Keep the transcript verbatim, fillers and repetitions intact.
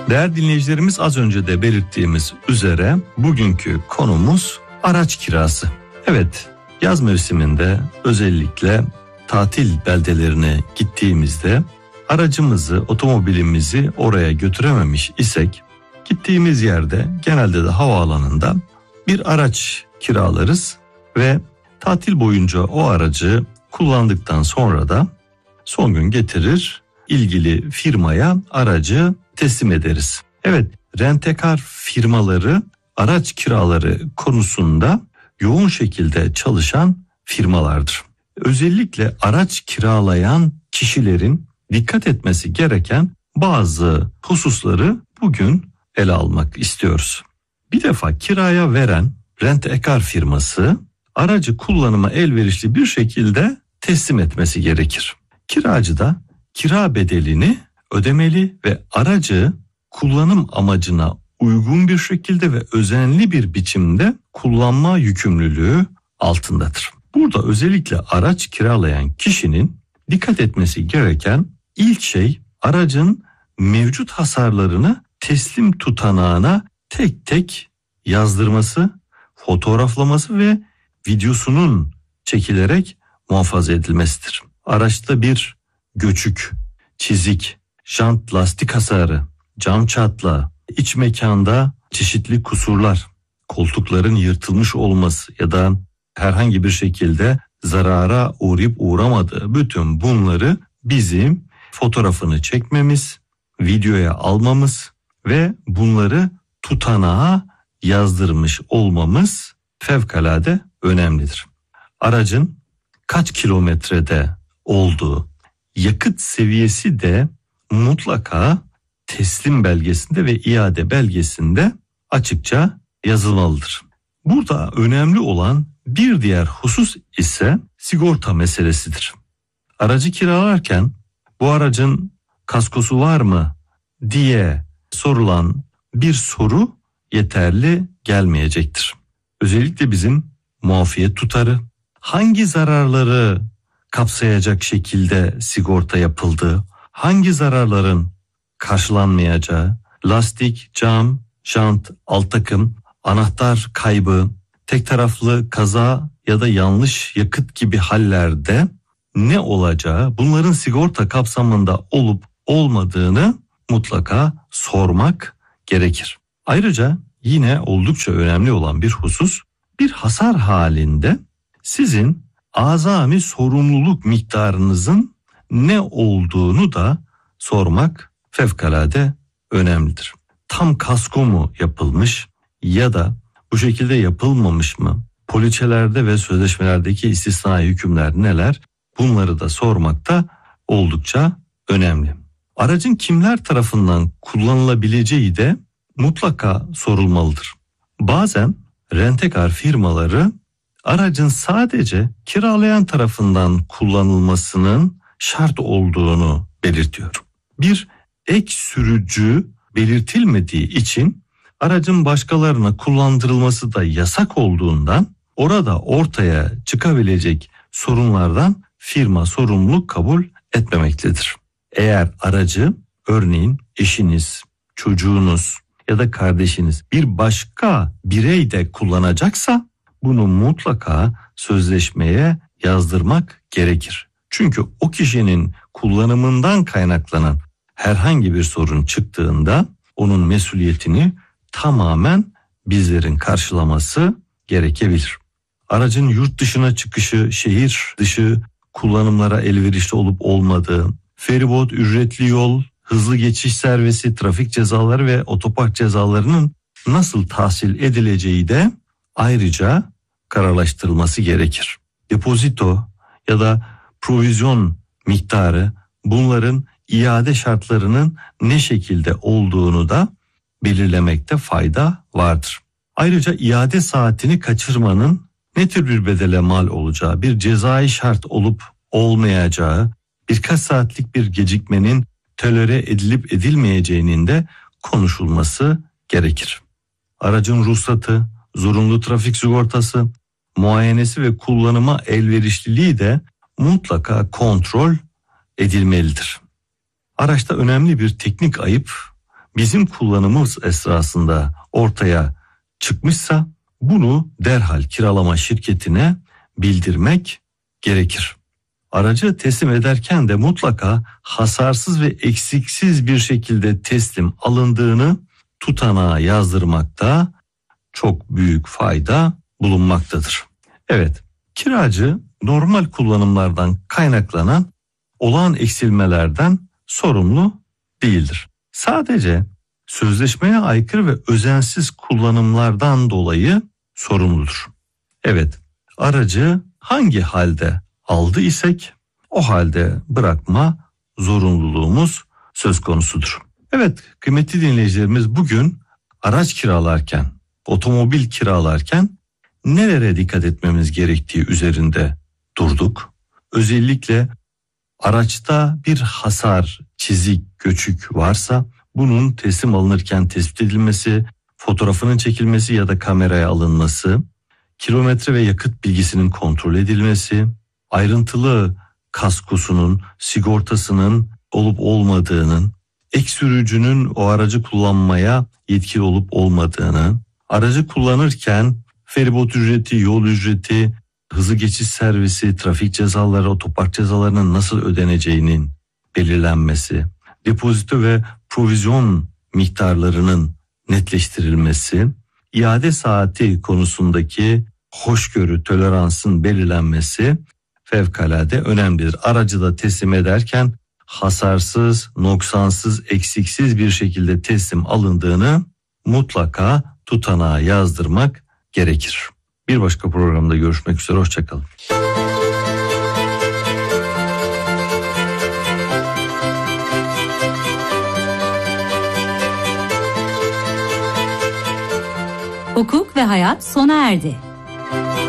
Değerli dinleyicilerimiz, az önce de belirttiğimiz üzere bugünkü konumuz araç kirası. Evet, yaz mevsiminde özellikle tatil beldelerine gittiğimizde aracımızı, otomobilimizi oraya götürememiş isek gittiğimiz yerde genelde de havaalanında bir araç kiralarız ve tatil boyunca o aracı kullandıktan sonra da son gün getirir, ilgili firmaya aracı teslim ederiz. Evet, rentekar firmaları araç kiraları konusunda yoğun şekilde çalışan firmalardır. Özellikle araç kiralayan kişilerin dikkat etmesi gereken bazı hususları bugün ele almak istiyoruz. Bir defa kiraya veren rentekar firması aracı kullanıma elverişli bir şekilde teslim etmesi gerekir. Kiracı da kira bedelini ödemeli ve aracı kullanım amacına uygun bir şekilde ve özenli bir biçimde kullanma yükümlülüğü altındadır. Burada özellikle araç kiralayan kişinin dikkat etmesi gereken ilk şey aracın mevcut hasarlarını teslim tutanağına tek tek yazdırması, fotoğraflaması ve videosunun çekilerek muhafaza edilmesidir. Araçta bir göçük, çizik, jant lastik hasarı, cam çatlağı, iç mekanda çeşitli kusurlar, koltukların yırtılmış olması ya da herhangi bir şekilde zarara uğrayıp uğramadığı, bütün bunları bizim fotoğrafını çekmemiz, videoya almamız ve bunları tutanağa yazdırmış olmamız fevkalade önemlidir. Aracın kaç kilometrede olduğu, yakıt seviyesi de mutlaka teslim belgesinde ve iade belgesinde açıkça yazılmalıdır. Burada önemli olan bir diğer husus ise sigorta meselesidir. Aracı kiralarken bu aracın kaskosu var mı diye sorulan bir soru yeterli gelmeyecektir. Özellikle bizim muafiyet tutarı, hangi zararları kapsayacak şekilde sigorta yapıldığı, hangi zararların karşılanmayacağı, lastik, cam, jant, alt takım, anahtar kaybı, tek taraflı kaza ya da yanlış yakıt gibi hallerde ne olacağı, bunların sigorta kapsamında olup olmadığını mutlaka sormak gerekir. Ayrıca yine oldukça önemli olan bir husus, bir hasar halinde sizin azami sorumluluk miktarınızın ne olduğunu da sormak fevkalade önemlidir. Tam kasko mu yapılmış ya da bu şekilde yapılmamış mı? Poliçelerde ve sözleşmelerdeki istisnai hükümler neler? Bunları da sormakta oldukça önemli. Aracın kimler tarafından kullanılabileceği de mutlaka sorulmalıdır. Bazen rentekar firmaları aracın sadece kiralayan tarafından kullanılmasının şart olduğunu belirtiyor. Bir ek sürücü belirtilmediği için aracın başkalarına kullandırılması da yasak olduğundan orada ortaya çıkabilecek sorunlardan firma sorumluluk kabul etmemektedir. Eğer aracı örneğin eşiniz, çocuğunuz ya da kardeşiniz bir başka birey de kullanacaksa bunu mutlaka sözleşmeye yazdırmak gerekir. Çünkü o kişinin kullanımından kaynaklanan herhangi bir sorun çıktığında onun mesuliyetini tamamen bizlerin karşılaması gerekebilir. Aracın yurt dışına çıkışı, şehir dışı kullanımlara elverişli olup olmadığı, feribot, ücretli yol, hızlı geçiş servisi, trafik cezaları ve otopark cezalarının nasıl tahsil edileceği de ayrıca kararlaştırılması gerekir. Depozito ya da provizyon miktarı, bunların iade şartlarının ne şekilde olduğunu da belirlemekte fayda vardır. Ayrıca iade saatini kaçırmanın ne tür bir bedele mal olacağı, bir cezai şart olup olmayacağı, birkaç saatlik bir gecikmenin tolere edilip edilmeyeceğinin de konuşulması gerekir. Aracın ruhsatı, zorunlu trafik sigortası, muayenesi ve kullanıma elverişliliği de mutlaka kontrol edilmelidir. Araçta önemli bir teknik ayıp bizim kullanımımız esnasında ortaya çıkmışsa bunu derhal kiralama şirketine bildirmek gerekir. Aracı teslim ederken de mutlaka hasarsız ve eksiksiz bir şekilde teslim alındığını tutanağa yazdırmakta çok büyük fayda bulunmaktadır. Evet, kiracı normal kullanımlardan kaynaklanan olağan eksilmelerden sorumlu değildir. Sadece sözleşmeye aykırı ve özensiz kullanımlardan dolayı sorumludur. Evet, aracı hangi halde aldı isek o halde bırakma zorunluluğumuz söz konusudur. Evet, kıymetli dinleyicilerimiz, bugün araç kiralarken, otomobil kiralarken nelere dikkat etmemiz gerektiği üzerinde durduk. Özellikle araçta bir hasar, çizik, göçük varsa bunun teslim alınırken tespit edilmesi, fotoğrafının çekilmesi ya da kameraya alınması, kilometre ve yakıt bilgisinin kontrol edilmesi, ayrıntılı kaskosunun, sigortasının olup olmadığının, ek sürücünün o aracı kullanmaya yetkili olup olmadığını, aracı kullanırken feribot ücreti, yol ücreti, hızlı geçiş servisi, trafik cezaları, otopark cezalarının nasıl ödeneceğinin belirlenmesi, depozito ve provizyon miktarlarının netleştirilmesi, iade saati konusundaki hoşgörü, toleransın belirlenmesi fevkalade önemlidir. Aracı da teslim ederken hasarsız, noksansız, eksiksiz bir şekilde teslim alındığını mutlaka tutanağa yazdırmak gerekir. Bir başka programda görüşmek üzere, hoşçakalın. Hukuk ve hayat sona erdi.